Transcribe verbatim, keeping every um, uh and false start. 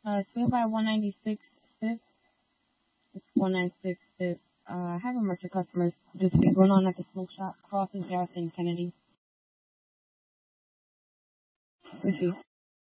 Uh, Sweet by one ninety-six fifth. It's one ninety-six fifth. Uh, I have a bunch of customers this week going on at the smoke shop, Crosses, Garrison, Kennedy. Let's see.